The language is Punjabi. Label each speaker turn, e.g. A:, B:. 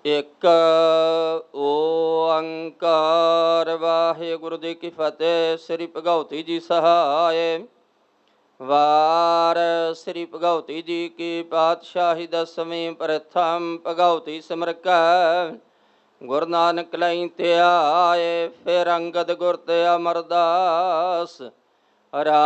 A: ਇੱਕ ਓੰਕਾਰ ਵਾਹਿਗੁਰੂ ਜੀ ਕੀ ਫਤਿਹ। ਸ੍ਰੀ ਭਗਉਤੀ ਜੀ ਸਹਾਇ। ਵਾਰ ਸ੍ਰੀ ਭਗਉਤੀ ਜੀ ਕੀ ਪਾਤਸ਼ਾਹੀ ਦਸਵੀਂ ਪ੍ਰਥਮ ਭਗਉਤੀ ਸਿਮਰ ਕੈ ਗੁਰੂ ਨਾਨਕ ਲਈ ਧਿਆਏ। ਫਿਰ ਅੰਗਦ ਗੁਰ ਤੇ ਅਮਰਦਾਸ